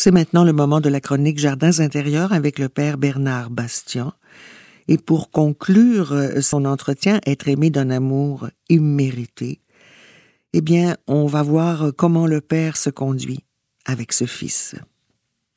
C'est maintenant le moment de la chronique Jardins intérieurs avec le père Bernard Bastian. Et pour conclure son entretien, être aimé d'un amour immérité, eh bien, on va voir comment le père se conduit avec ce fils.